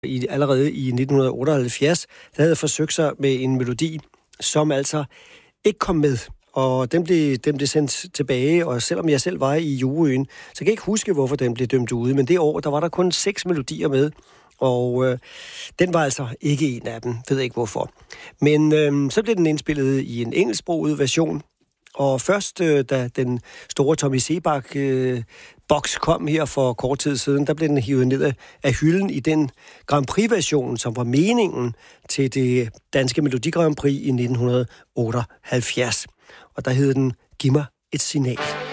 allerede i 1978, der havde forsøgt sig med en melodi, som altså ikke kom med. Og den blev sendt tilbage, og selvom jeg selv var i juryen, så kan jeg ikke huske, hvorfor den blev dømt ude. Men det år, der var der kun 6 melodier med, og den var altså ikke en af dem. Ved ikke hvorfor. Men så blev den indspillet i en engelsksproget version, og først da den store Tommy Sebak boks kom her for kort tid siden, der blev den hivet ned af hylden i den Grand Prix-version, som var meningen til det danske Melodi Grand Prix i 1978. Og der hed den Giv mig et signal.